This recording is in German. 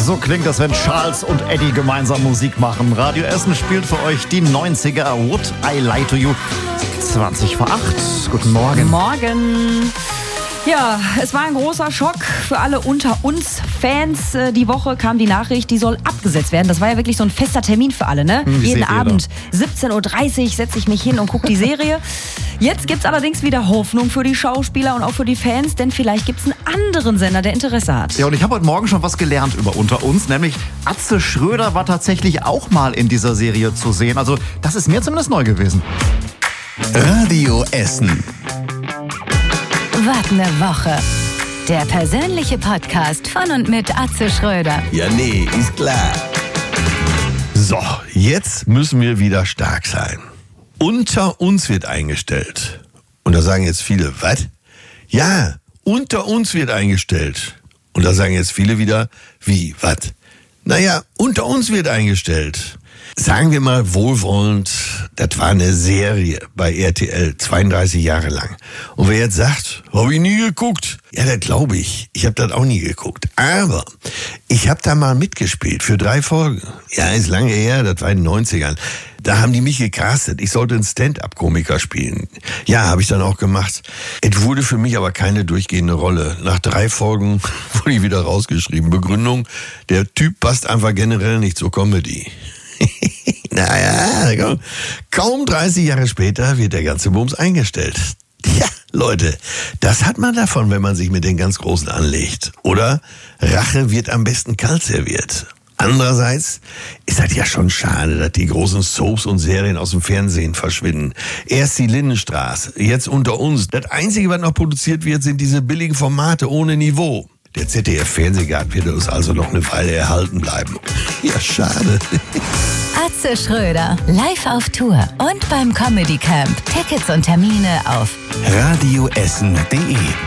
So klingt das, wenn Charles und Eddie gemeinsam Musik machen. Radio Essen spielt für euch die 90er Would I Lie to You. 20 vor 8. Guten Morgen. Morgen. Ja, es war ein großer Schock für alle unter uns Fans. Die Woche kam die Nachricht, die soll abgesetzt werden. Das war ja wirklich so ein fester Termin für alle, ne? Jeden Abend 17.30 Uhr setze ich mich hin und gucke die Serie. Jetzt gibt's allerdings wieder Hoffnung für die Schauspieler und auch für die Fans, denn vielleicht gibt's einen anderen Sender, der Interesse hat. Ja, und ich habe heute Morgen schon was gelernt über Unter uns, nämlich Atze Schröder war tatsächlich auch mal in dieser Serie zu sehen. Also das ist mir zumindest neu gewesen. Radio Essen. Was ne Woche. Der persönliche Podcast von und mit Atze Schröder. Ja, nee, ist klar. So, jetzt müssen wir wieder stark sein. Unter uns wird eingestellt. Und da sagen jetzt viele, was? Ja, unter uns wird eingestellt. Und da sagen jetzt viele wieder, wie, was? Naja, unter uns wird eingestellt. Sagen wir mal wohlwollend, das war eine Serie bei RTL, 32 Jahre lang. Und wer jetzt sagt, habe ich nie geguckt? Ja, das glaube ich. Ich habe das auch nie geguckt. Aber ich habe da mal mitgespielt für 3 Folgen. Ja, ist lange her, das war in den 90ern. Da haben die mich gecastet. Ich sollte einen Stand-up-Komiker spielen. Ja, habe ich dann auch gemacht. Es wurde für mich aber keine durchgehende Rolle. Nach 3 Folgen wurde ich wieder rausgeschrieben. Begründung, der Typ passt einfach generell nicht zur Comedy. Naja, kaum 30 Jahre später wird der ganze Bums eingestellt. Ja, Leute, das hat man davon, wenn man sich mit den ganz Großen anlegt. Oder Rache wird am besten kalt serviert. Andererseits ist das ja schon schade, dass die großen Soaps und Serien aus dem Fernsehen verschwinden. Erst die Lindenstraße, jetzt Unter uns. Das Einzige, was noch produziert wird, sind diese billigen Formate ohne Niveau. Der ZDF-Fernsehgarten wird uns also noch eine Weile erhalten bleiben. Ja, schade. Atze Schröder, live auf Tour und beim Comedy Camp. Tickets und Termine auf radioessen.de